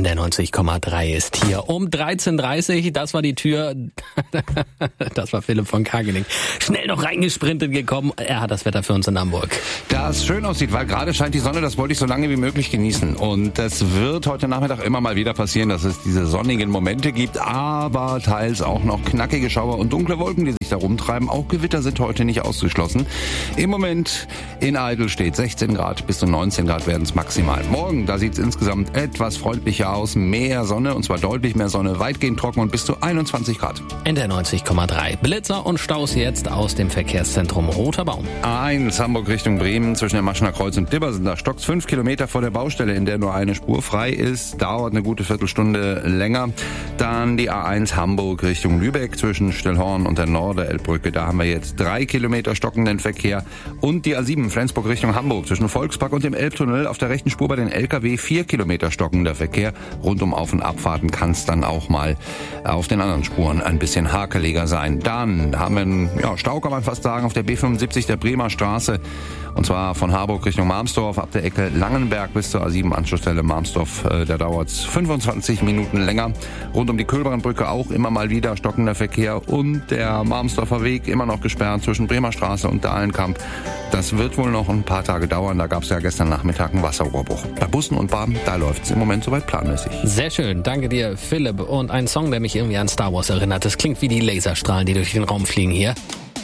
NDR 90,3 ist hier um 13.30 Uhr. Das war die Tür. Das war Philipp von Kagening. Schnell noch reingesprintet gekommen. Er hat das Wetter für uns in Hamburg. Das schön aussieht, weil gerade scheint die Sonne, das wollte ich so lange wie möglich genießen. Und das wird heute Nachmittag immer mal wieder passieren, dass es diese sonnigen Momente gibt, aber teils auch noch knackige Schauer und dunkle Wolken, die sich da rumtreiben. Auch Gewitter sind heute nicht ausgeschlossen. Im Moment in Eidelstedt 16 Grad, bis zu 19 Grad werden es maximal. Morgen, da sieht es insgesamt etwas freundlicher aus. Mehr Sonne, und zwar deutlich mehr Sonne, weitgehend trocken und bis zu 21 Grad. NDR 90,3. Blitzer und Staus jetzt aus dem Verkehrszentrum Roter Baum. A1 Hamburg Richtung Bremen zwischen der Maschener Kreuz und Dibbersen. Da stockt's 5 Kilometer vor der Baustelle, in der nur eine Spur frei ist. Dauert eine gute Viertelstunde länger. Dann die A1 Hamburg Richtung Lübeck zwischen Stillhorn und der Norderelbbrücke. Da haben wir jetzt 3 Kilometer stockenden Verkehr. Und die A7 Flensburg Richtung Hamburg zwischen Volkspark und dem Elbtunnel auf der rechten Spur bei den LKW 4 Kilometer stockender Verkehr. Rund um Auf- und Abfahrten kann es dann auch mal auf den anderen Spuren ein bisschen hakeliger sein. Dann haben wir einen Stau, kann man fast sagen, auf der B75 der Bremer Straße. Und zwar von Harburg Richtung Marmsdorf ab der Ecke Langenberg bis zur A7 Anschlussstelle Marmsdorf. Da dauert es 25 Minuten länger. Rund um die Kölbernbrücke auch immer mal wieder stockender Verkehr. Und der Marmsdorfer Weg immer noch gesperrt zwischen Bremer Straße und Dahlenkamp. Das wird wohl noch ein paar Tage dauern. Da gab es ja gestern Nachmittag einen Wasserrohrbruch. Bei Bussen und Bahnen, da läuft es im Moment soweit planmäßig. Sehr schön, danke dir, Philipp. Und ein Song, der mich irgendwie an Star Wars erinnert. Das klingt wie die Laserstrahlen, die durch den Raum fliegen hier.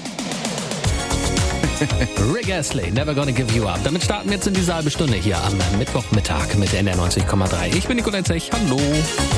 Rick Astley, Never Gonna Give You Up. Damit starten wir jetzt in diese halbe Stunde hier am Mittwochmittag mit NDR 90,3. Ich bin Nicolette Zech. Hallo.